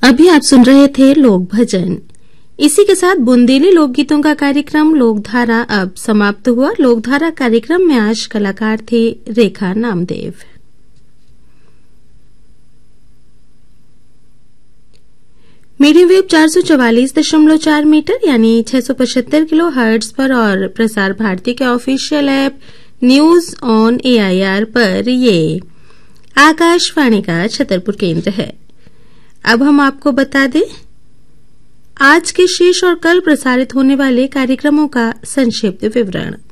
अभी आप सुन रहे थे लोक भजन। इसी के साथ बुंदेली लोकगीतों का कार्यक्रम लोकधारा अब समाप्त हुआ। लोकधारा कार्यक्रम में आज कलाकार थे रेखा नामदेव। मीडियम वेव 444.4 मीटर यानी 675 किलो हर्ट्ज पर और प्रसार भारती के official app news on AIR पर ये आकाशवाणी का छतरपुर केंद्र है। अब हम आपको बता दें आज के शेष और कल प्रसारित होने वाले कार्यक्रमों का संक्षिप्त विवरण।